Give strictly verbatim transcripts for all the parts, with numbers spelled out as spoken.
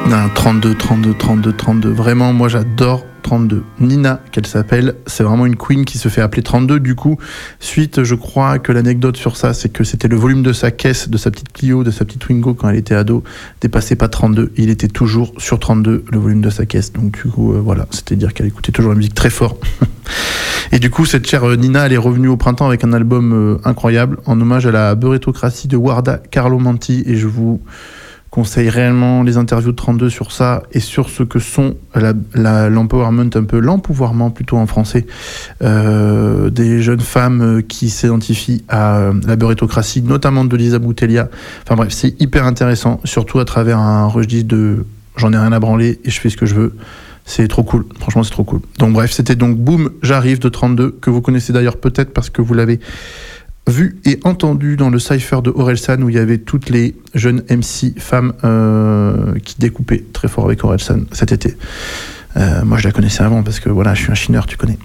Non, trente-deux, trente-deux, trente-deux, trente-deux. Vraiment, moi j'adore trente-deux. Nina, qu'elle s'appelle, c'est vraiment une queen qui se fait appeler trente-deux. Du coup, suite, je crois que l'anecdote sur ça, c'est que c'était le volume de sa caisse, de sa petite Clio, de sa petite Twingo quand elle était ado, dépassait pas trente-deux. Il était toujours sur trente-deux, le volume de sa caisse. Donc du coup, euh, voilà, c'était dire qu'elle écoutait toujours la musique très fort. Et du coup, cette chère Nina, elle est revenue au printemps avec un album euh, incroyable, en hommage à la beurrétocratie de Warda Carlomanti. Et je vous conseille réellement les interviews de trente-deux sur ça et sur ce que sont la, la, l'empowerment, un peu l'empouvoirment plutôt en français, euh, des jeunes femmes qui s'identifient à la beurrétocratie, notamment de Lisa Boutelia. Enfin bref, c'est hyper intéressant, surtout à travers un registre de j'en ai rien à branler et je fais ce que je veux. C'est trop cool, franchement c'est trop cool. Donc bref, c'était donc Boum, j'arrive de trente-deux, que vous connaissez d'ailleurs peut-être parce que vous l'avez vu et entendu dans le cypher de Orelsan où il y avait toutes les jeunes M C femmes euh, qui découpaient très fort avec Orelsan cet été. Euh, moi je la connaissais avant parce que voilà, je suis un chineur, tu connais.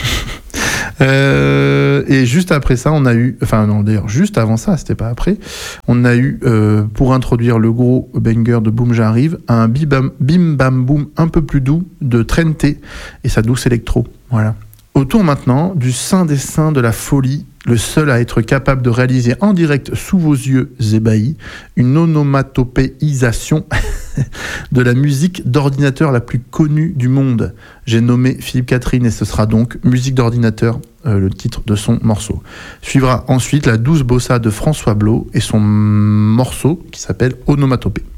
euh, et juste après ça, on a eu, enfin non d'ailleurs juste avant ça, c'était pas après, on a eu euh, pour introduire le gros banger de Boum j'arrive, un bim bim bam boum un peu plus doux de Trente et sa douce électro. Voilà. Autour maintenant du saint des saints de la folie, le seul à être capable de réaliser en direct sous vos yeux ébahis une onomatopéisation de la musique d'ordinateur la plus connue du monde. J'ai nommé Philippe Catherine et ce sera donc Musique d'ordinateur, euh, le titre de son morceau. Suivra ensuite la douce bossa de François Blo et son morceau qui s'appelle Onomatopée.